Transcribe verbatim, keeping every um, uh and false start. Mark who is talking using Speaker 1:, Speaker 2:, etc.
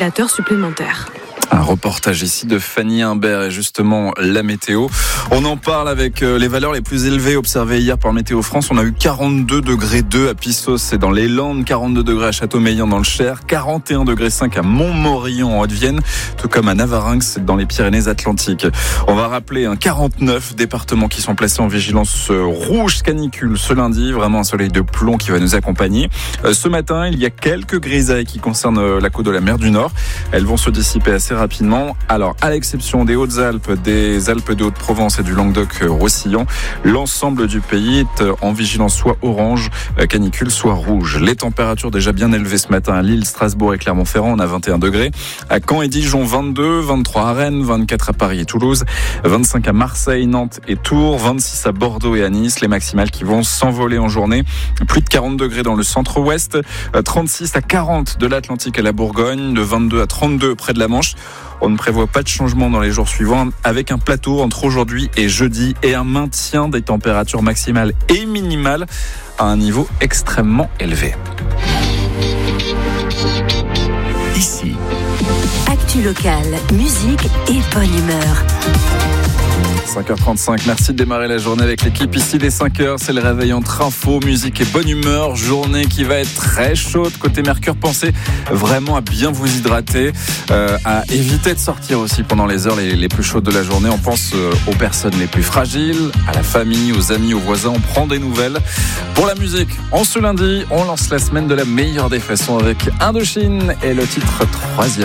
Speaker 1: ventilateurs supplémentaires.
Speaker 2: Un reportage ici de Fanny Imbert et justement la météo. On en parle avec les valeurs les plus élevées observées hier par Météo France. On a eu quarante-deux degrés deux à Pissos, c'est dans les Landes, quarante-deux degrés à Châteaumeillan dans le Cher, quarante et un degrés cinq à Montmorillon en Haute-Vienne, tout comme à Navarinx dans les Pyrénées-Atlantiques. On va rappeler un quarante-neuf départements qui sont placés en vigilance rouge canicule ce lundi. Vraiment un soleil de plomb qui va nous accompagner. Ce matin, il y a quelques grisailles qui concernent la côte de la mer du Nord. Elles vont se dissiper assez rapidement. Alors, à l'exception des Hautes-Alpes, des Alpes de Haute-Provence et du Languedoc-Roussillon, l'ensemble du pays est en vigilance soit orange, canicule, soit rouge. Les températures déjà bien élevées ce matin à Lille, Strasbourg et Clermont-Ferrand, on a vingt et un degrés. À Caen et Dijon, vingt-deux, vingt-trois à Rennes, vingt-quatre à Paris et Toulouse, vingt-cinq à Marseille, Nantes et Tours, vingt-six à Bordeaux et à Nice. Les maximales qui vont s'envoler en journée. Plus de quarante degrés dans le centre-ouest, trente-six à quarante de l'Atlantique à la Bourgogne, de vingt-deux à trente-deux près de la Manche. On ne prévoit pas de changement dans les jours suivants, avec un plateau entre aujourd'hui et jeudi et un maintien des températures maximales et minimales à un niveau extrêmement élevé.
Speaker 3: Ici, actu locale, musique et bonne humeur.
Speaker 2: cinq heures trente-cinq, merci de démarrer la journée avec l'équipe. Ici, les cinq heures, c'est le réveil entre info, musique et bonne humeur. Journée qui va être très chaude. Côté Mercure, pensez vraiment à bien vous hydrater, euh, à éviter de sortir aussi pendant les heures les, les plus chaudes de la journée. On pense euh, aux personnes les plus fragiles, à la famille, aux amis, aux voisins. On prend des nouvelles. Pour la musique, en ce lundi, on lance la semaine de la meilleure des façons avec Indochine et le titre troisième.